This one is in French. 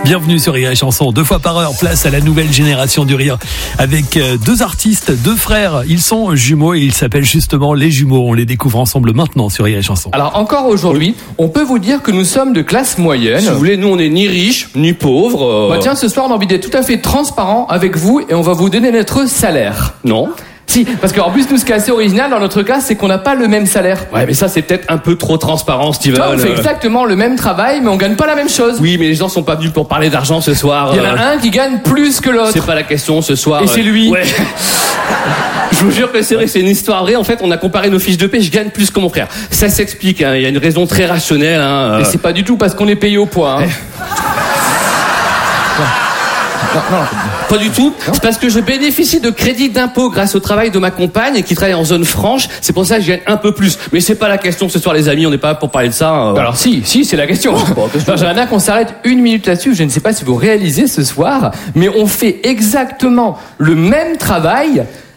Bienvenue sur Rire et Chanson, 2 fois par heure, place à la nouvelle génération du rire. Avec 2 artistes, 2 frères, ils sont jumeaux et ils s'appellent justement les jumeaux. On les découvre ensemble maintenant sur Rire et Chanson. Alors encore aujourd'hui, on peut vous dire que nous sommes de classe moyenne. Si vous voulez, nous on est ni riches, ni pauvres. Bah tiens, ce soir on a envie d'être tout à fait transparent avec vous et on va vous donner notre salaire. Non. Si, parce qu'en plus, nous, ce qui est assez original dans notre cas, c'est qu'on n'a pas le même salaire. Ouais, mais ça c'est peut-être un peu trop transparent, Steven. Toi, on fait exactement le même travail, mais on gagne pas la même chose. Oui, mais les gens sont pas venus pour parler d'argent ce soir. Il y en a un qui gagne plus que l'autre. C'est pas la question ce soir. Et c'est lui. Ouais. Je vous jure que c'est vrai, c'est une histoire vraie. En fait, on a comparé nos fiches de paie, je gagne plus que mon frère. Ça s'explique, hein. Il y a une raison très rationnelle. Hein. Et c'est pas du tout parce qu'on est payé au poids. Hein. Non, pas du tout. C'est parce que je bénéficie de crédits d'impôt grâce au travail de ma compagne qui travaille en zone franche. C'est pour ça que je gagne un peu plus. Mais c'est pas la question ce soir, les amis. On n'est pas là pour parler de ça. Alors si, c'est la question. J'aimerais bien qu'on s'arrête 1 minute là-dessus. Je ne sais pas si vous réalisez ce soir, mais on fait exactement le même travail,